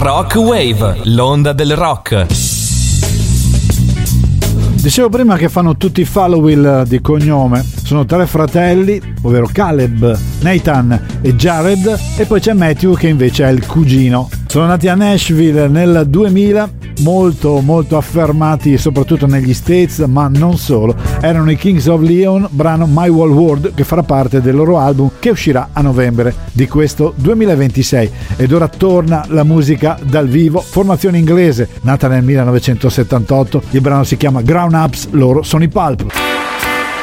Rock Wave, l'onda del rock. Dicevo prima che fanno tutti Followill di cognome. Sono 3 fratelli, ovvero Caleb, Nathan e Jared, e poi c'è Matthew che invece è il cugino. Sono nati a Nashville nel 2000, molto affermati soprattutto negli States, ma non solo. Erano i Kings of Leon, brano My Whole World, che farà parte del loro album che uscirà a novembre di questo 2026. Ed ora torna la musica dal vivo, formazione inglese nata nel 1978, il brano si chiama Grown Ups, loro sono i Pulp.